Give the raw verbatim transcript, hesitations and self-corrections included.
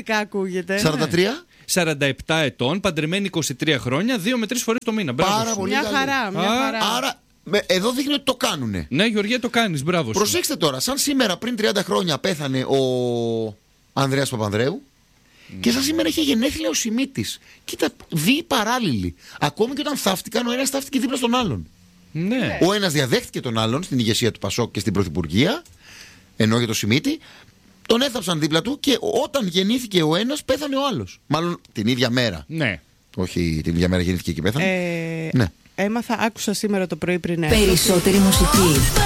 ρομαντικά ακούγεται. σαράντα τρία. σαράντα επτά ετών, παντρεμένη είκοσι τρία χρόνια, δύο με τρεις φορές το μήνα. Μπράβο Πάρα σου. πολύ Μια καλή. χαρά, μια Α, χαρά. Άρα, με- εδώ δείχνει ότι το κάνουνε. Ναι, Γεωργία, το κάνεις. Μπράβο σου. Προσέξτε τώρα, σαν σήμερα πριν τριάντα χρόνια πέθανε ο Ανδρέας Παπανδρέου και σαν σήμερα είχε γενέθλια ο Σιμίτης. Κοίτα, βίοι παράλληλοι. Ακόμη και όταν θαύτηκαν, ο ένας θαύτηκε δίπλα στον άλλον. Ναι. Ο ένας διαδέχτηκε τον άλλον στην ηγεσία του Πασόκ και στην Πρωθυπουργία, ενώ για το Σιμίτη, τον έθαψαν δίπλα του και όταν γεννήθηκε ο ένας, πέθανε ο άλλος. Μάλλον την ίδια μέρα. Ναι. Όχι την ίδια μέρα γεννήθηκε και πέθανε. Ε, Ναι. Έμαθα, άκουσα σήμερα το πρωί πριν έρθω. Περισσότερη μουσική.